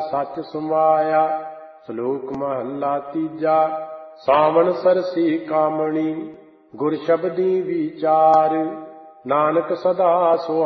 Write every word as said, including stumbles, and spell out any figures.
सच सुमाया। श्लोक महला तीजा। सावन सरसी कामणी गुर शब्दी विचार। नानक सदा सो